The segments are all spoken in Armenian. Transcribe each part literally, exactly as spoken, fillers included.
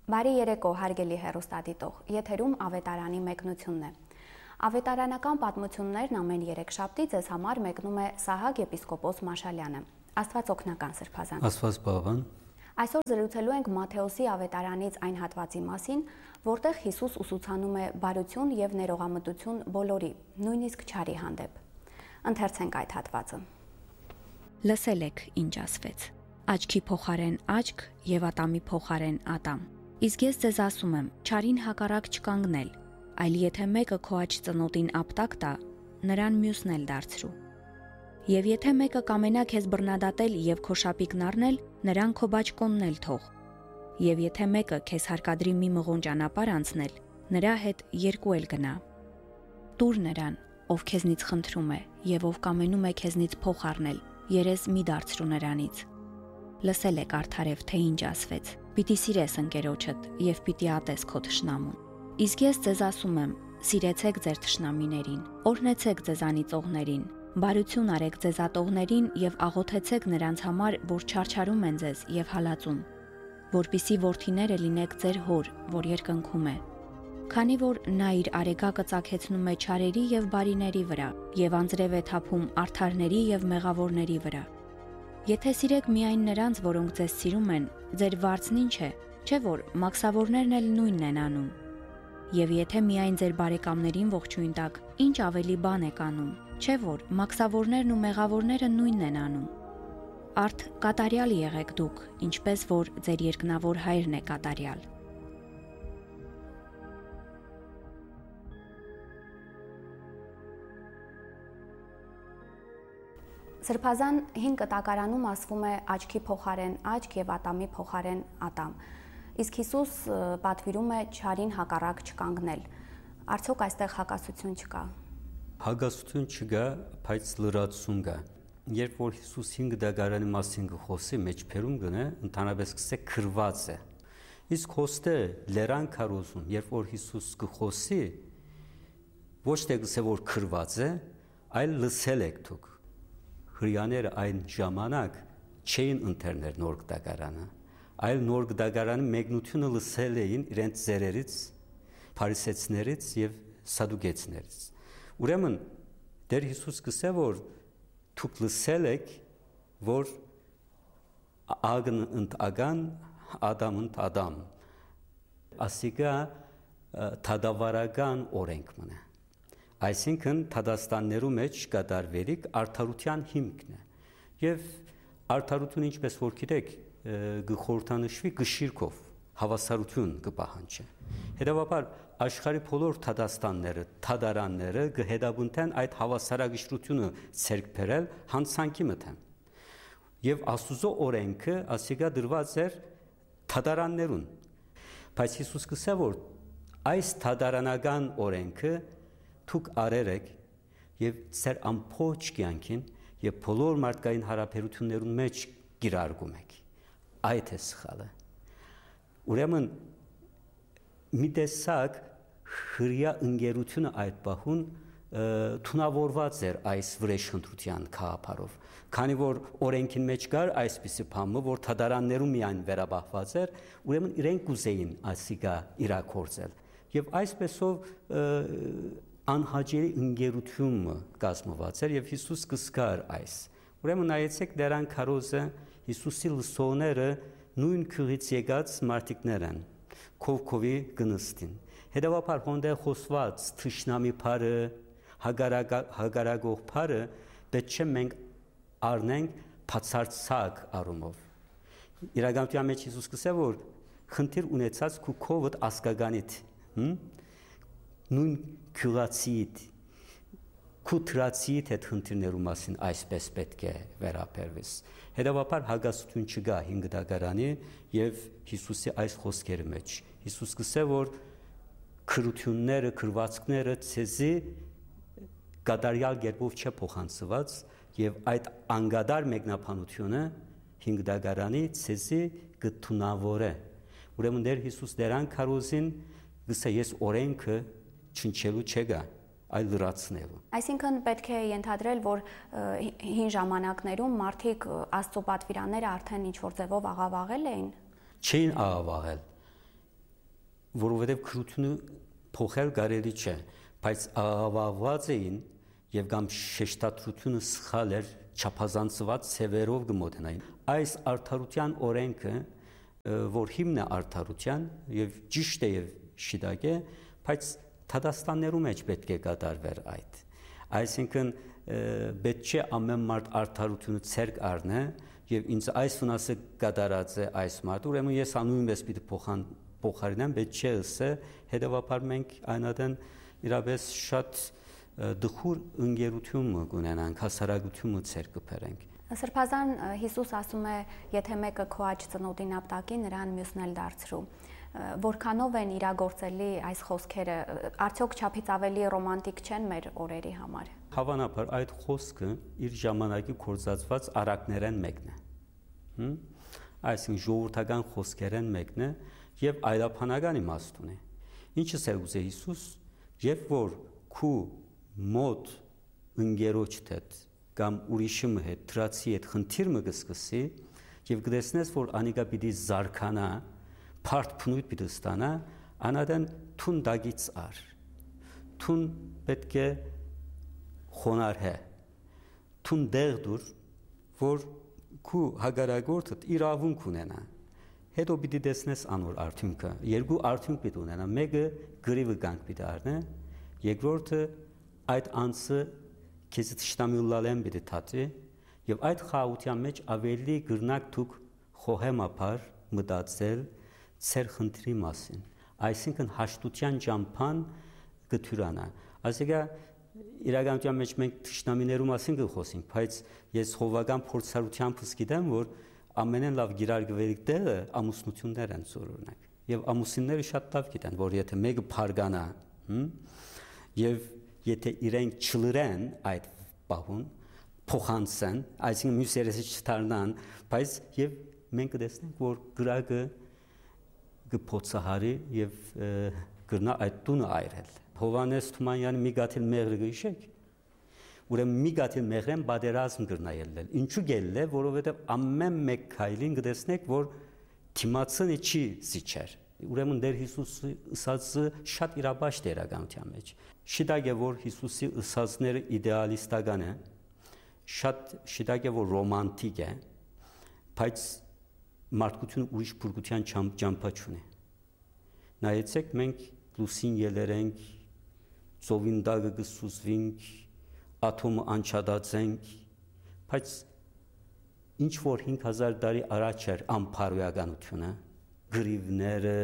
Բարի երեկո, հարգելի հեռուստադիտող, եթերում ավետարանի մեկնությունն է։ Ավետարանական պատմություններն ամեն երեքշաբթի ձեզ համար մեկնում է Սահակ եպիսկոպոս Մաշալյանը։ Աստված օգնական Սրբազան։ Աստված բավան։ Այսօր զրուցելու ենք Մատթեոսի ավետարանից այն հատվածի մասին, որտեղ Հիսուս ուսուցանում է բարություն եւ ներողամտություն բոլորի, նույնիսկ չարի հանդեպ։ Ընթերցենք այդ հատվածը։ Լսել եք, ինչ ասվեց. Աչքի փոխարեն աչք եւ ատամի փոխարեն ատամ։ Իսկ ես ձեզ ասում եմ, չարին հակառակ չկանգնել, այլ եթե մեկը քո աջ ծնոտին ապտակ տա, նրան մյուսն էլ դարձրու։ Եվ եթե մեկը կամենա քեզ բռնադատել եւ քո շապիկն առնել, նրան քո բաճկոնն էլ թող։ Եվ եթե մեկը քեզ հարկադրի մի մղոն ճանապարհ անցնել, նրա հետ երկու էլ գնա։ Տուր նրան, ով քեզնից խնդրում է, եւ ով կամենում է քեզնից փող առնել, երես մի դարձրու նրանից։ Լսել եք արդարև, թե ինչ ասվեց. Պիտի սիրես ընկերոջդ եւ պիտի ատես քո թշնամուն։ Իսկ ես ձեզ ասում եմ, սիրեցեք ձեր թշնամիներին, օրհնեցեք ձեզ անիծողներին, բարություն արեք ձեզ ատողներին եւ աղոթեցեք նրանց համար, որ չարչարում են ձեզ եւ հալածում, որպիսի որդիները լինեք ձեր հոր, որ երկնքում է։ Քանի որ նա իր արեգակը ծագեցնում է չարերի եւ բարիների վրա եւ անձրև է թափում արդարների եւ մեղավորների վրա։ Եթե սիրեք միայն նրանց, որոնք ձեզ սիրում են, ձեր վարձն ինչ է, չէ՞ որ մաքսավորներն էլ նույնն են անում։ Եվ եթե միայն ձեր բարեկամներին ողջույն տաք, ինչ ավելի բան եք անում, չէ՞ որ մաքսավորներն ու մեղավորները նույնն են անում։ Արդ կատարյալ եղեք դուք, ինչպես որ ձեր երկնավոր Հայրն է կատարյալ։ Սրբազան հին կտակարանում ասվում է աչքի փոխարեն աչք եւ ատամի փոխարեն ատամ։ Իսկ Հիսուս պատվիրում է չարին հակառակ չկանգնել։ Արդյոք այստեղ հակասություն չկա։ Հակասություն չկա, բայց լրացում կա։ Երբ որ Հիսուս հին կտակարանի մասին կխոսի, մեջբերում գնե, ընդհանրապես կսե քրված է։ Իսկ հոստե լերան քարոզում, երբ որ Հիսուս կխոսի, ոչ թե կսե որ քրված է, այլ լսել եք դուք։ Հրյաները այն ժամանակ չէին ընթերներ նոր կտակարանը, այլ նոր կտակարանի մեկնությունը լսել էին իրենց ձերերից, փարիսեցիներից եւ սադուկեցիներից։ Ուրեմն Տեր Հիսուս կսե որ դուք լսել եք, որ ագն ընդ ագան, ադամ ընդ ադամ, ասիկա թադավարական օրենք մնա։ Այսինքն Թադաստաններու մեջ կատարվելիք արդարության հիմքն է։ Եվ արդարությունը ինչպես որ գիտեք, գխորհրդանշվի գշիրքով, հավասարություն կպահանջի։ Հետևաբար աշխարհի բոլոր Թադաստանները, թադարանները կհետաբնթեն այդ հավասարագշրությունը ցերկ բերել հանցանքի մտեն։ Եվ Աստուծո օրենքը ասիկա դրված էր թադարաններուն։ Բայց Հիսուս կսե որ այս թադարանական օրենքը դուք արեր եք եւ ծեր ամփոփ կյանքին եւ բոլոր մարդկային հարաբերություններուն մեջ գիրարգում եք։ Այդ է սխալը։ Ուրեմն մի տեսակ հրյա ընկերությունը այդ բախուն թունավորված էր այս վրեժխնդրության քահապարով, քանի որ օրենքին մեջ կար այսպիսի բանը, որ թադարաններում միայն վերաբախված էր, ուրեմն իրենք կուզեին ասիկա իրակորձել եւ այսպեսով անհաջելի ընկերությունը կազմված էր եւ Հիսուս կսկար այս։ Ուրեմն նայեցեք դերան քարոզը Հիսուսի լսողները նույն քրից եկած մարդիկներ են, քովքովի գնստին։ Հետևաբար հոնդե խոսված թշնամի բարը, հագարագող բարը պետք չէ մենք առնենք բացարձակ առումով։ Իրականության մեջ Հիսուս կսե որ խնդիր ունեցած քու քովդ ասկագանիդ, նույն քյուրացիդ, քուտրացիդ հետ խնդիրներու մասին այսպես պետք է վերաբերվես։ Հետևաբար հակասություն չկա հին կտակարանի եւ Հիսուսի այս խոսքերի մեջ։ Հիսուս կսե որ քրությունները, քրվածքները ցեզի կատարյալ կերպով չէ փոխանցված եւ այդ անգադար մեկնաբանությունը հին կտակարանի ցեզի կթունավորե։ Ուրեմն Տեր Հիսուս դերան քարոզին գսե ես օրենքը չնչելու չգա, այլ լրացնելու։ Այսինքն պետք է ենթադրել, որ հին ժամանակներում մարդիկ Աստծո պատվիրանները արդեն ինչ որ ձևով աղավաղել էին։ Չէին աղավաղել։ որովհետև քրությունը փոխել կարելի չէ, բայց աղավաղված էին եւ կամ շեշտադրությունը սխալ էր, չափազանցված ցևերով գմոդենային։ Այս արդարության օրենքը, որ հիմն է արդարության եւ ճիշտ է եւ շիդակ է, բայց Թադաստաններու մեջ պետք է կատարվեր այդ։ Այսինքն պետք չէ ամեն մարդ արդարությունը ցերկ առնե եւ ինձ այս վնասը կատարած է այս մարդ, ուրեմն ես անույնպես պիտի փոխան փոխարինեմ, պետք չէ ասե, հետեւաբար մենք այնադեն իրապես շատ դխուր ընկերություն կունենանք, հասարակությունը ցերկ կփերենք։ Սրբազան Հիսուս ասում է, եթե մեկը քո աջ ծնոտին ապտակի, նրան մյուսն էլ դարձրու։ Որքանով են իրագործելի այս խոսքերը, արդյոք չափից ավելի ռոմանտիկ չեն մեր օրերի համար։ Հավանաբար այդ խոսքը իր ժամանակի կործածված արակներեն մեկն է։ Այսինքն ժողովրդական խոսքերեն մեկն է եւ այլափանական իմաստ ունի։ Ինչս է ուզե Հիսուս, երբ որ քու մոտ ընկերոջ հետ կամ ուրիշի հետ, դրացի հետ խնդիր մը կսկսի եւ կտեսնես, որ անիկա պիտի զարքանա, փարտ փնույթ պիտի ստանա, անադեն թուն դագից ար։ Թուն պետք է խոնարհե։ Թուն դեղ դուր, որ քու հագարագործդ իրավունք ունենա։ Հետո պիտի տեսնես անոր արդյունքը։ Երկու արդյունք պիտի ունենա։ Մեկը գրիվը կանք պիտի առնե, երկրորդը այդ անձը քեզ տշտամիլալեն պիտի թաթի եւ այդ խաղաղության մեջ ավելի գրնակ դուք խոհեմապար մտածել ծեր խնդրի մասին, այսինքն հաշտության ճամփան գթյուրանա։ Այսինքն իրականության մեջ մենք տշտամիներու մասին կխոսենք, բայց ես հովական փորձառությամբ գիտեմ, որ ամենեն լավ գիրարգվելիք տեղը ամուսնություններ են օրինակ։ Եվ ամուսինները շատ լավ գիտեն, որ եթե մեկը փարգանա, եւ եթե իրենք չլրեն այդ պահուն, փոխանցեն, այսինքն մյուս երեսը չդառնան, բայց եւ մենք կտեսնենք, որ գրակը կփոցահարի եւ գրնա այդ տունը այրել։ Հովանես Թումանյանի մի գաթիլ մեղրը գիշեք, ուրեմն մի գաթիլ մեղրեն բادرազմ գրնա ելնել։ Ինչու գելել է, որովհետեւ ամեն մեկ քայլին կտեսնեք, որ թիմացնի չի զիջեր։ Ուրեմն դեր Հիսուսի ըսածը շատ իրաբաշտ է իրականության մեջ։ Շիդակ է, որ Հիսուսի ըսածները իդեալիստական է, շատ շիդակ է, որ ռոմանտիկ է, բայց մարդկությունը ուրիշ փրկության ճամփա չունի։ Նայեցեք, մենք լուսին ելերենք, ծովին դագը կսուզվենք, աթոմը անչադացենք, բայց ինչ որ հինգ հազար տարի առաջ էր ամփարոյականությունը, գրիվները,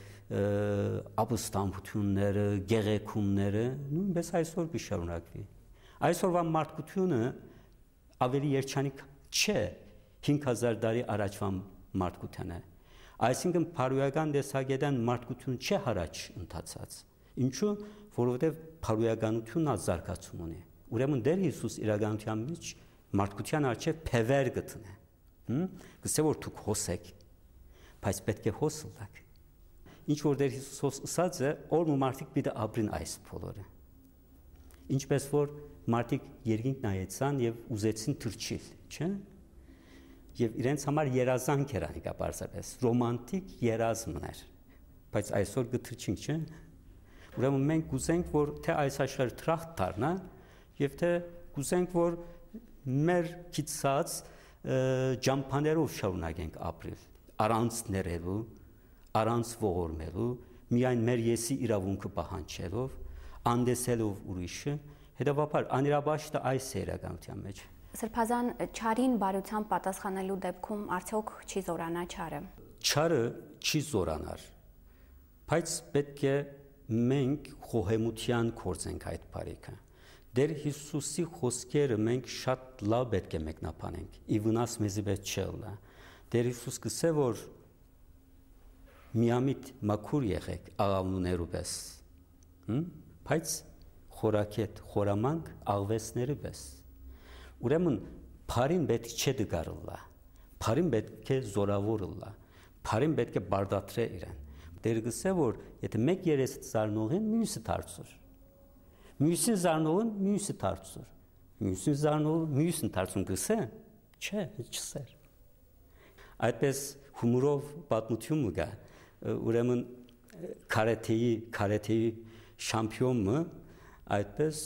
ապստամբությունները, գեղեցումները, նույնպես այսօր կշարունակվի։ Այսօրվա մարդկությունը ավելի երջանիկ չէ հինգ հազար տարի առաջվա մարդկությանը։ Այսինքն փարոյական տեսակետան մարդկությունը չէ հարաճ ընթացած։ Ինչու՞, որովհետև փարոյականությունն ազարգացում ունի։ Ուրեմն դեր Հիսուս իրականության մեջ մարդկության արժե փևեր գտնե։ Գսե որ դուք հոսեք, բայց պետք է հոսլակ։ Ինչ որ դեր Հիսուս ասած է, որ մարդիկ պիտի ապրին այս բոլորը։ Ինչպես որ մարդիկ երկինք նայեցան եւ ուզեցին թրջիլ, չէ՞։ Եվ իրենց համար երազանք էր անիկա բարձրապես, ռոմանտիկ երազմն էր, բայց այսօր գթրջինք, չէ՞։ Ուրեմն մենք կուզենք, որ թե այս աշխարհը թրախտ դառնա, եւ թե կուզենք, որ մեր քիծած ջամփաներով շարունակենք ապրել, առանց ներելու, առանց ողորմելու, միայն մեր եսի իրավունքը պահանջելով, անդեսելով ուրիշը, հետեւաբար անիրաբաշտը այս է իրականության մեջ։ Սրբազան չարին բարությամբ պատասխանելու դեպքում արդյոք չի զորանա չարը։ Չարը չի զորանար, բայց պետք է մենք խոհեմության կործենք այդ բարիքը։ Դեր Հիսուսի խոսքերը մենք շատ լավ պետք է մեկնաբանենք, ի վնաս մեզի պետք չէ լա։ Դեր Հիսուս կսե որ միամիտ մաքուր եղեք աղավնուներու պես, բայց խորակետ, խորամանկ աղվեսների պես։ Ուրեմն բարին պետք չէ դգարլա, բարին պետք է զորավորլա, բարին պետք է բարդատրե իրեն։ Դեր գսե որ եթե մեկ երես զարնողին մյուսը դարձուր, մյուսին զարնողին մյուսը դարձուր, մյուսին զարնողին մյուսին դարձուն գսե, չէ, չսեր։ Այդպես հումորով պատմություն կա, ուրեմն կարեթեի կարեթեի շամպիոնը այդպես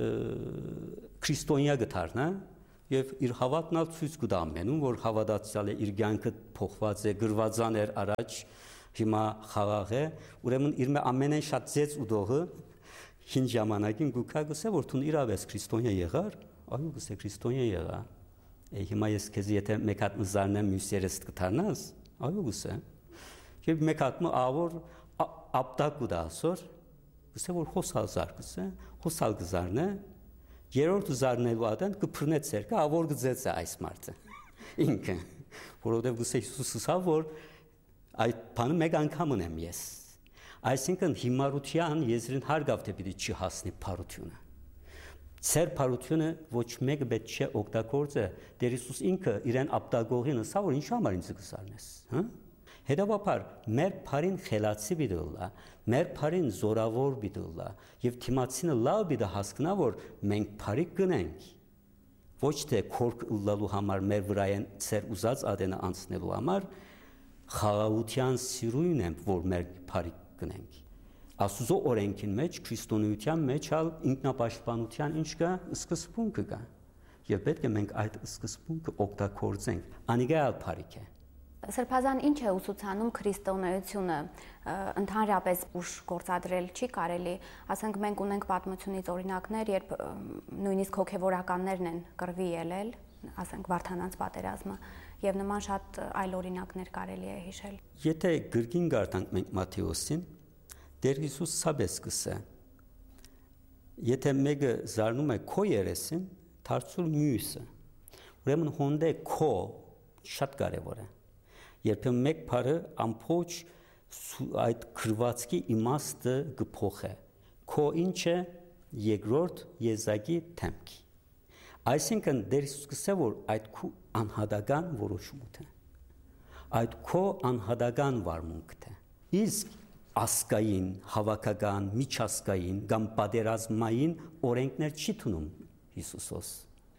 քրիստոնյա գտարնա եւ իր հավատնալ ցույց կտա ամենում որ հավատացյալ է իր կյանքը փոխված է գրվածան էր առաջ հիմա խաղաղ է ուրեմն իր ամենեն շատ ծեց ու դողը հին ժամանակին գուքա գսե որ դու իրավես քրիստոնյա եղար այո գսե քրիստոնյա եղա հիմա ես քեզ եթե մեկ հատ զարնեմ մյուս երես կթարնաս այո գսե եւ մեկ հատ մը ավոր ապտակ ու դասոր գսե որ հոսալ զար գսե հոսալ գզարնե երրորդ զարնելու ադեն կփռնե ցերկը ավոր գծեց է այս մարդը ինքը որովհետեւ գսե Հիսուսը ասա որ այդ բանը մեկ անգամ ունեմ ես այսինքն հիմարության եզրին հարգավ թե պիտի չի հասնի փարությունը Ձեր փարությունը ոչ մեկը պետք չէ օգտագործե Տեր Հիսուս ինքը իրեն ապտագողին ասա որ ինչ համար ինձ կսարնես հա Հետևաբար մեր փարին խելացի բիդոլա, մեր փարին զորավոր բիդոլա, եւ թիմացինը լավ բիդը հասկնա որ մենք փարի գնենք։ Ոչ թե քորք լալու համար մեր վրայեն ծեր ուզած ադենը անցնելու համար խաղաղության սիրույն եմ որ մեր փարի գնենք։ Աստուծո օրենքին մեջ քրիստոնեության մեջ ալ ինքնապաշտպանության ինչ կա սկզբունքը կա։ Եվ պետք է մենք այդ սկզբունքը օգտագործենք։ Անիգալ փարիք է։ Սրբազան ինչ է ուսուցանում քրիստոնեությունը ընդհանրապես ուժ գործադրել չի կարելի ասենք մենք ունենք պատմությունից օրինակներ երբ նույնիսկ հոգևորականներն են կռվի ելել ասենք Վարդանանց պատերազմը եւ նման շատ այլ օրինակներ կարելի է հիշել Եթե գրքին գարտանք մենք Մատթեոսին Տեր Հիսուս սաբես կսե Եթե մեկը զարնում է քո երեսին դարձուր մյուսը ուրեմն հոնդե քո շատ կարեւոր է Երբեմն մեկ բառը ամփոփ այդ քրվածքի իմաստը գփոխե քո ինչ է երկրորդ եզակի թեմքի այսինքն դեր Հիսուս կսե որ այդ քո անհատական որոշումն է այդ քո անհատական վարմունքն է իսկ ասկային հավաքական միջազգային կամ պատերազմային օրենքներ չի տունում Հիսուսոս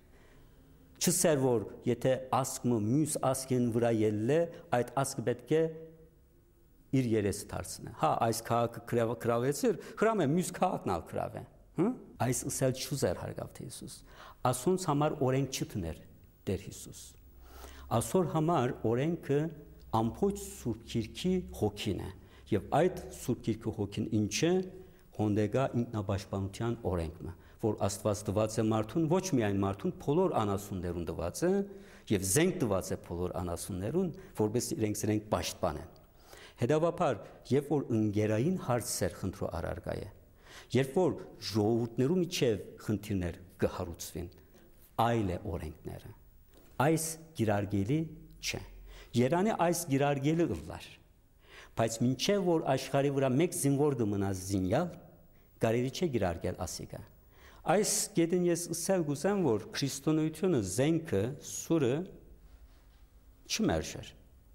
Չսեր որ եթե ասկը մյուս ասկեն վրա ելլե այդ ասկը պետք է իր երեսը դարձնե հա այս քաղաքը քրավեցիր հրամե մյուս քաղաքն ալ քրավե հմ այս ըսել չուզեր հարգավ թե Հիսուս ասոնց համար օրենք չտներ Տեր Հիսուս ասոր համար օրենքը ամփոփ Սուրբ Գիրքի հոգին է եւ այդ Սուրբ Գիրքի հոգին ինչ է հոնդեգա ինքնապաշտպանության օրենքն որ Աստված տված է մարդուն ոչ միայն մարդուն բոլոր անասուններուն տված է եւ զենք տված է բոլոր անասուններուն որպես իրենք իրենք պաշտպանեն հետեւաբար երբ որ ընկերային հարցեր խնդրո առարգա է երբ որ ժողովուրդներու միջև խնդիրներ կհարուցվին այլ է օրենքները այս գիրարգելի չէ Երանի այս գիրարգելի ըլլար բայց մինչև որ աշխարհի վրա մեկ զինվոր կմնա զինյալ կարելի չէ գիրարգել ասիկա Այս գետին ես ասել գուսեմ, որ քրիստոնեությունը զենքը, սուրը չմերժեր։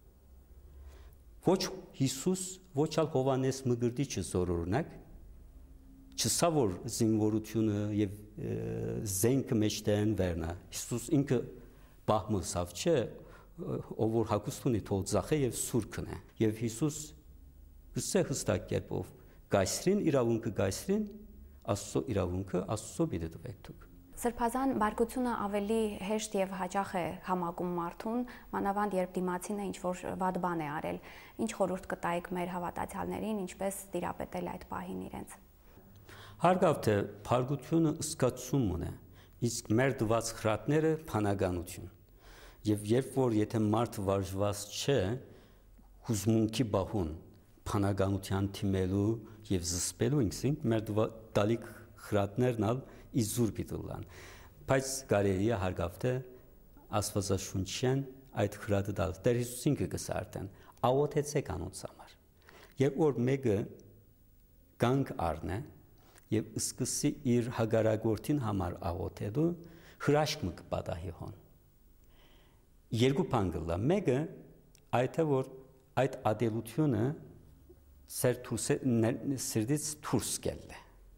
Ոչ Հիսուս, ոչ ալ Հովանես Մգրտիչը զորօրինակ, չսա որ զինվորությունը եւ զենքը մեջտեն վերնա։ Հիսուս ինքը բահմուսավ չէ, ով որ հակուստ ունի թող ձախե եւ սուրքն է։ Եվ Հիսուս գսե հստակ կերպով գայսրին իրավունքը գայսրին Աստծո իրավունքը Աստծո բիդը տվեք դուք Սրբազան բարգությունը ավելի հեշտ եւ հաճախ է համակում մարդուն մանավանդ երբ դիմացին է ինչ որ վատ բան է արել ինչ խորհուրդ կտայիք մեր հավատացյալներին ինչպես տիրապետել այդ պահին իրենց Հարգավ թե բարգությունը սկացում ունի իսկ մեր դված խրատները փանագանություն եւ երբ որ եթե մարդ վարժված չէ հուզմունքի բահուն փանագանության թիմելու եւ զսպելու ինքսին մեր դալիք խրատներն ալ իզուր պիտուլան բայց կարելի է հարգավ թե աստվածաշունչեն այդ խրատը դալ Տեր Հիսուս ինքը կսարտեն աղոթեցեք անոնց համար երբ որ մեկը կանգ առնե եւ սկսի իր հագարագործին համար աղոթելու հրաշք մը կպատահի հոն երկու բան կլա մեկը այդ է որ այդ ադելությունը Սեր թուրսը սրդից թուրս կելլե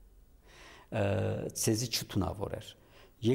ցեզի չթունավորեր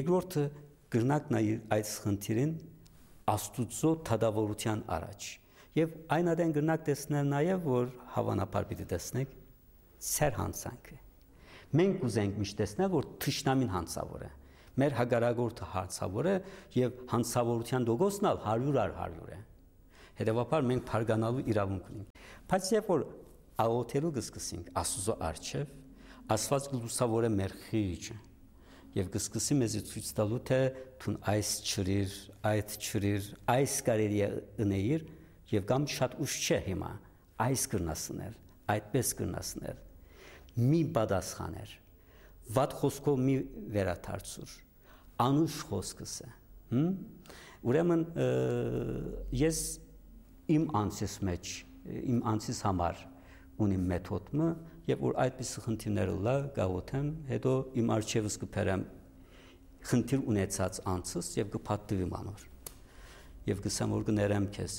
երկրորդը գրնակ նայ այդ խնդիրին աստուծո թադավորության առաջ Եվ այն adեն գրնակ տեսնել նաև, որ հավանաբար պիտի տեսնեք սեր հանցանքը։ Մենք ուզենք միշտ տեսնել, որ թշնամին հանցավոր է։ Մեր հագարագործը հանցավոր է եւ հանցավորության դոգոսն ալ հարյուր առ հարյուր է։ Հետևաբար մենք փարգանալու իրավունք ունենք։ Բայց երբ որ աղոթելու կսկսենք Աստծո առջև, Աստված կլուսավորե մեր խիճը եւ կսկսի մեզ ցույց տալու թե թուն այս ճրիր, այդ ճրիր, այս կարելի է ընեիր եւ կամ շատ ուշ չէ հիմա այս կրնասներ, այդպես կրնասներ։ Մի բադասխաներ, վատ խոսքով մի վերաթարցուր, անուշ խոսքս է։ Ուրեմն ես իմ անձիս մեջ, իմ անձիս համար ունիմ մեթոդը եւ որ այդպիսի խնդիրները լա գաղութեմ, հետո իմ արժևս կփերեմ խնդիր ունեցած անձս եւ կփաթվիմ անոր։ Եվ կսեմ որ կներեմ քեզ,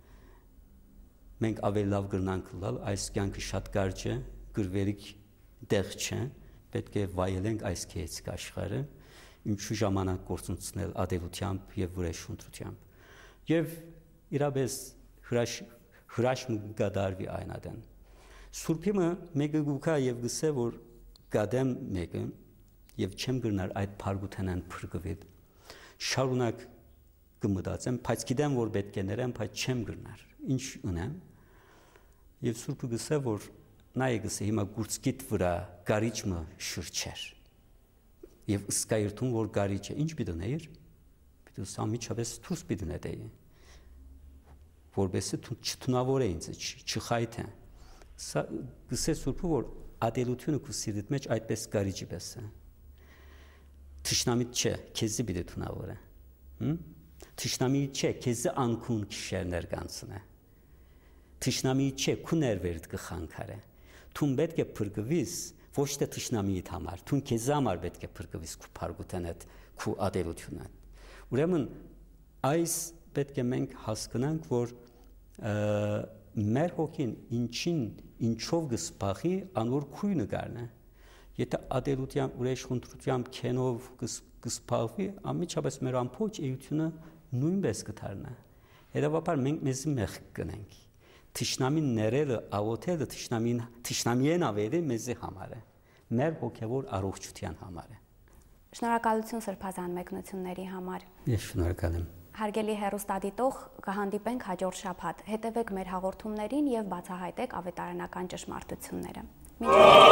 մենք ավելի լավ կրնանք լալ, այս կյանքը շատ կարճ է, գրվերիկ դեղ չէ, պետք է վայելենք այս քեծիկ աշխարհը, ինչու ժամանակ գործունեցնել ադելությամբ եւ վրեժշունտրությամբ։ Եվ իրապես հրաշ հրաշ գդարվի այն adեն։ Սուրբիմը մեկը գուքա եւ գսե որ գադեմ մեկը եւ չեմ գրնար այդ փարգութենան փրկվիդ շարունակ կմտածեմ բայց գիտեմ որ պետք է ներեմ բայց չեմ գրնար ինչ ունեմ եւ Սուրբը գսե որ նայ գսե հիմա գուրցկիտ վրա գարիճը շրջեր եւ սկայրթուն որ գարիճը ինչ պիտոներ պիտո սամիչավես թուս պիտոնեդեի որբեսը թու չթունավոր է ինձ չխայթե սա գսե Սուրբը որ ադելությունը քու սիրտ մեջ այդպես գարիճի պես է Թշնամիտ չէ քեզի պիտի թունավոր է Թշնամիտ չէ քեզի անկուն քիշերներ կանցնե Թշնամիտ չէ քու ներվերդ կխանքարե Թուն պետք է փրկվիս ոչ թե թշնամիիդ համար թուն քեզի համար պետք է փրկվիս քու փարգութենդ քու ադելությունը Ուրեմն այս պետք է մենք հասկանանք որ մեր հոգին ինչին ինչով գսպախի անոր քույնը գարնե Եթե ադելությամբ ուրեշխնդրությամբ քենով գսպախվի ամիջապես մեր ամփոփ էությունը նույնպես կդառնա Հետևաբար մենք մեզ մեղք կնենք Թշնամին ներելը աղոթելը թշնամին թշնամիեն ավերի մեզի համար է մեր հոգևոր առողջության համար է Շնորհակալություն սրբազան մեկնությունների համար Ես շնորհակալ եմ Հարգելի հեռուստադիտող, կհանդիպենք հաջորդ շաբաթ։ Հետևեք մեր հաղորդումներին եւ բացահայտեք ավետարանական ճշմարտությունները։